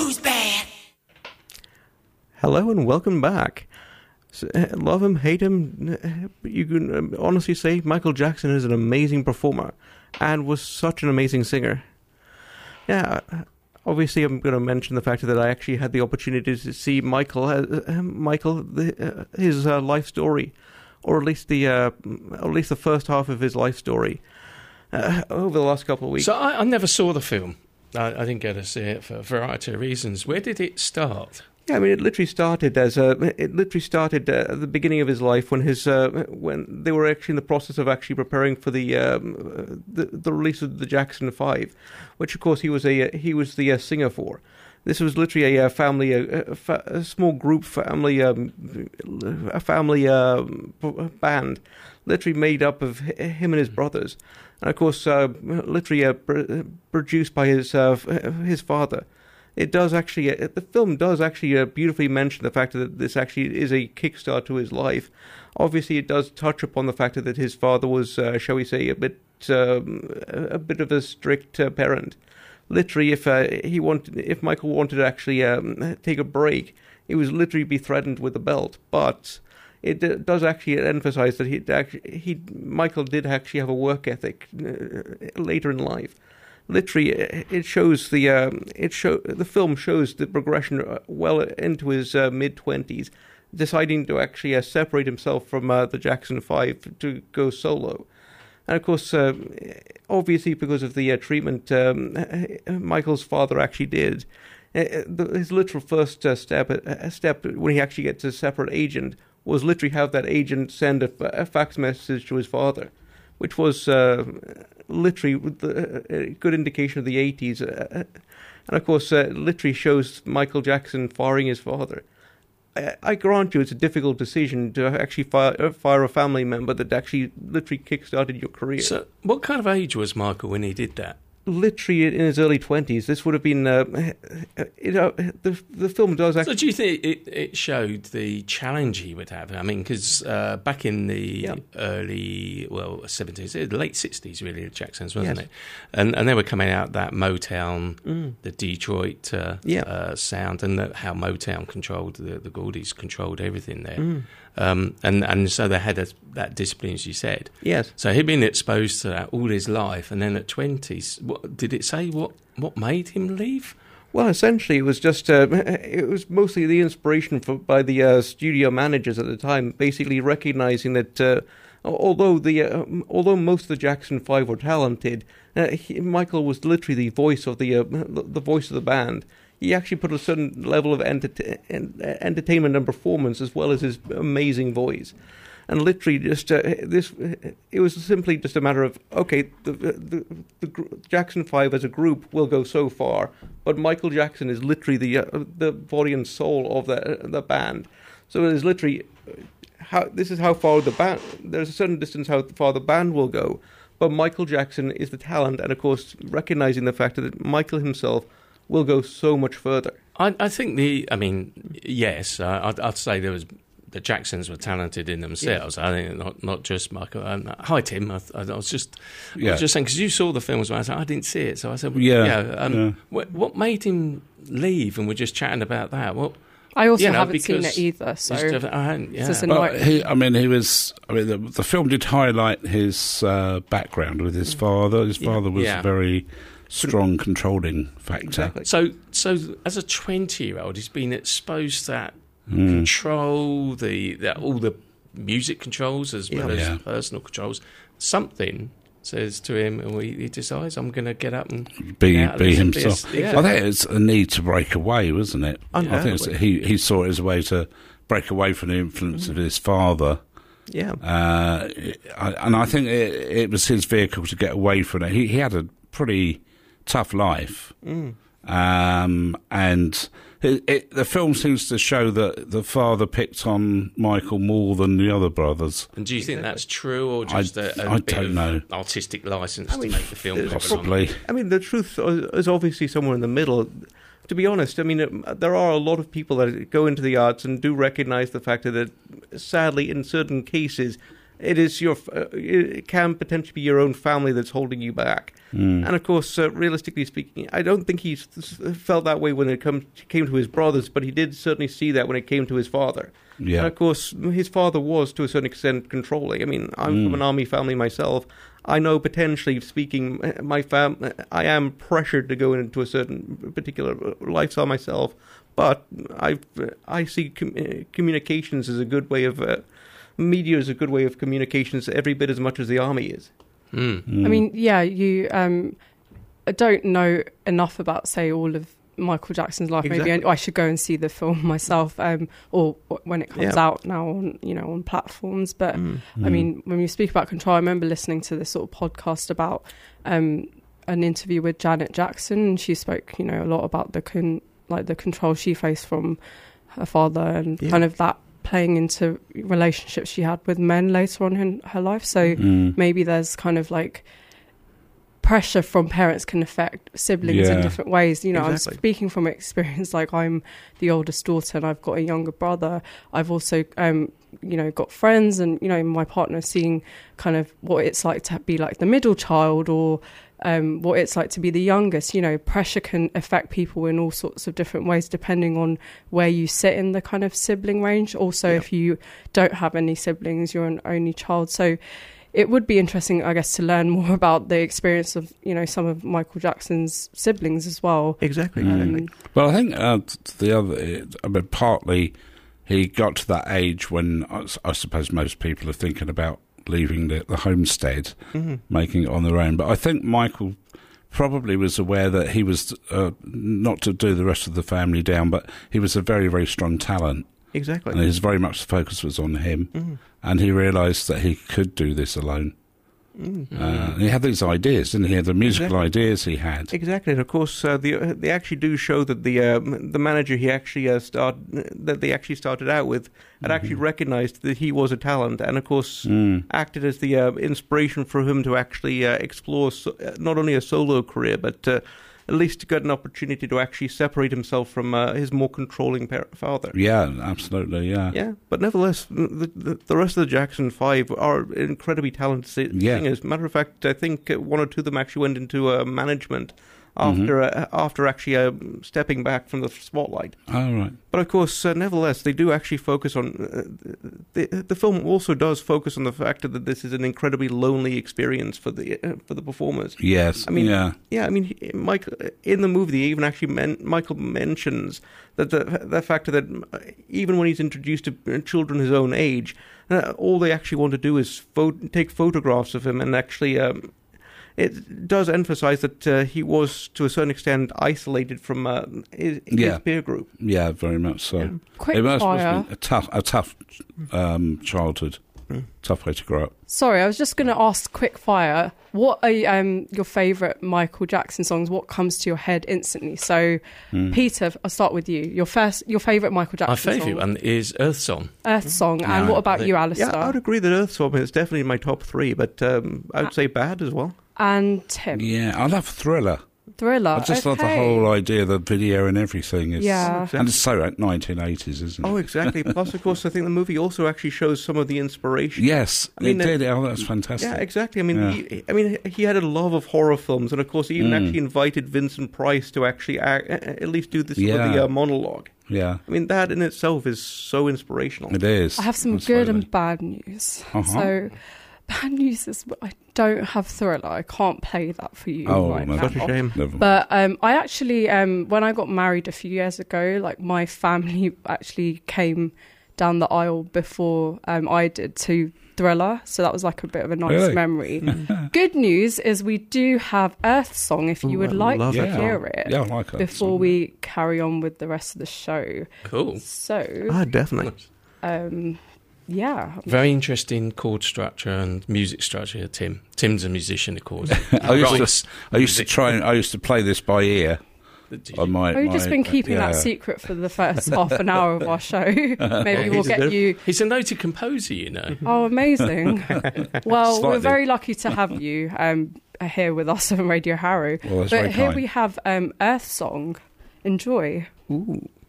who's bad. Hello and welcome back. Love him, hate him, you can honestly say Michael Jackson is an amazing performer and was such an amazing singer. Yeah, obviously I'm going to mention the fact that I actually had the opportunity to see his life story, or at least the first half of his life story over the last couple of weeks. So I never saw the film. I didn't get to see it for a variety of reasons. Where did it start? Yeah, I mean, it literally started at the beginning of his life when they were actually in the process of actually preparing for the release of the Jackson 5, which of course he was the singer for. This was literally a small group family band, literally made up of him and his brothers, and of course literally produced by his father. It does actually. The film does actually beautifully mention the fact that this actually is a kickstart to his life. Obviously, it does touch upon the fact that his father was, shall we say, a bit of a strict parent. Literally, if Michael wanted to actually take a break, he was literally be threatened with the belt. But it does actually emphasize that Michael did actually have a work ethic later in life. Literally, the film shows the progression well into his mid-20s, deciding to actually separate himself from the Jackson 5 to go solo. And of course, obviously because of the treatment Michael's father actually did, his literal first step when he actually gets a separate agent was literally have that agent send a fax message to his father, which was literally a good indication of the 80s. And of course, literally shows Michael Jackson firing his father. I grant you it's a difficult decision to actually fire a family member that actually literally kick-started your career. So what kind of age was Michael when he did that? Literally in his early 20s. This would have been... the film does actually... So do you think it showed the challenge he would have? I mean, because back in the early, 70s, late 60s, really, the Jacksons, wasn't it? And they were coming out that Motown, the Detroit sound, and how Motown controlled, the Goldys controlled everything there. And so they had that discipline, as you said. Yes. So he'd been exposed to that all his life, and then at 20s, what did it say? What made him leave? Well, essentially, it was just it was mostly the inspiration by the studio managers at the time, basically recognizing that although most of the Jackson 5 were talented, Michael was literally the voice of the voice of the band. He actually put a certain level of entertainment and performance as well as his amazing voice. And literally just it was simply just a matter of, okay, the Jackson 5 as a group will go so far, but Michael Jackson is literally the body and soul of the band. So it is literally, this is how far the band, there's a certain distance how far the band will go, but Michael Jackson is the talent, and of course recognizing the fact that Michael himself will go so much further. I think yes, I'd say the Jacksons were talented in themselves. Yeah. I think not just Michael. Hi, Tim. I was just saying, because you saw the film as well. I said, I didn't see it. So I said, what made him leave? And we're just chatting about that. Well, I also haven't seen it either. So the film did highlight his background with his father. His father was very strong controlling factor. Exactly. So as a 20-year-old, he's been exposed to that control, all the music controls as well as personal controls. Something says to him, and he decides, I'm going to get up and be himself. I think it's a need to break away, wasn't it? I think he saw it as a way to break away from the influence of his father. Yeah. And I think it was his vehicle to get away from it. He had a pretty tough life. And the film seems to show that the father picked on Michael more than the other brothers. And do you think that's true, or just a bit of artistic license to make the film? Possibly. I mean, the truth is obviously somewhere in the middle. To be honest, I mean, there are a lot of people that go into the arts and do recognise the fact that, sadly, in certain cases, it can potentially be your own family that's holding you back. And of course, realistically speaking, I don't think he felt that way when it came to his brothers, but he did certainly see that when it came to his father. Yeah. And of course, his father was to a certain extent controlling. I mean, I'm from an army family myself. I know, potentially speaking, I am pressured to go into a certain particular lifestyle myself, but I see communications as a good way of media is a good way of communications every bit as much as the army is. I mean, yeah, you don't know enough about, say, all of Michael Jackson's life. Exactly. Maybe I should go and see the film myself, or when it comes out now on platforms. But I mean, when you speak about control, I remember listening to this sort of podcast about an interview with Janet Jackson, and she spoke, a lot about the control she faced from her father, and kind of that playing into relationships she had with men later on in her life. So maybe there's kind of like pressure from parents can affect siblings in different ways. Exactly. I'm speaking from experience. Like, I'm the oldest daughter and I've got a younger brother. I've also got friends, and my partner, seeing kind of what it's like to be like the middle child, or what it's like to be the youngest. Pressure can affect people in all sorts of different ways depending on where you sit in the kind of sibling range. Also, if you don't have any siblings, you're an only child. So it would be interesting, I guess, to learn more about the experience of, some of Michael Jackson's siblings as well. Exactly. Well, I think partly he got to that age when I suppose most people are thinking about leaving the homestead, making it on their own. But I think Michael probably was aware that he was, not to do the rest of the family down, but he was a very, very strong talent. Exactly. And very much the focus was on him. And he realised that he could do this alone. He had these ideas, didn't he? The musical ideas he had. Exactly. And of course, they actually do show that the manager he actually that they actually started out with had actually recognised that he was a talent, and of course acted as the inspiration for him to actually explore not only a solo career, but at least to get an opportunity to actually separate himself from his more controlling father. Yeah, absolutely, yeah. Yeah, but nevertheless, the rest of the Jackson 5 are incredibly talented singers. Matter of fact, I think one or two of them actually went into management after actually stepping back from the spotlight. Oh, right. But of course, nevertheless, they do actually focus on... the film also does focus on the fact that this is an incredibly lonely experience for the performers. Yes, I mean, yeah, I mean, Michael, in the movie, Michael mentions that the fact that even when he's introduced to children his own age, all they actually want to do is take photographs of him, and actually... it does emphasize that he was, to a certain extent, isolated from his peer group. Yeah, very much so. Yeah. It must have been a tough childhood, tough way to grow up. Sorry, I was just going to ask quick fire. What are your favourite Michael Jackson songs? What comes to your head instantly? So, Peter, I'll start with you. Your favourite Michael Jackson song? My favourite one is Earth Song. Earth Song. And what about you, Alistair? Yeah, I would agree that Earth Song is definitely in my top 3, but I would say Bad as well. And Tim? Yeah, I love Thriller. I just love the whole idea, the video and everything. And it's so 1980s, isn't it? Oh, exactly. Plus, of course, I think the movie also actually shows some of the inspiration. Yes, it did. Oh, that's fantastic. Yeah, exactly. I mean, he had a love of horror films, and of course, he even actually invited Vincent Price to actually at least do this with the monologue. Yeah. I mean, that in itself is so inspirational. It is. I have some good and bad news. So... bad news is I don't have Thriller. I can't play that for you right now. Such a shame. But I actually, when I got married a few years ago, like my family actually came down the aisle before I did to Thriller. So that was like a bit of a nice memory. Good news is we do have Earth Song if you would like to hear it. Yeah, I like it. Before we carry on with the rest of the show. Cool. So. Definitely. Yeah. Very interesting chord structure and music structure, Tim. Tim's a musician, of course. I used to play this by ear. We've just been keeping that secret for the first half an hour of our show. Maybe we'll get you... He's a noted composer, you know. Oh, amazing. Well, we're very lucky to have you here with us on Radio Harrow. Well, but here we have Earth Song. Enjoy. Ooh.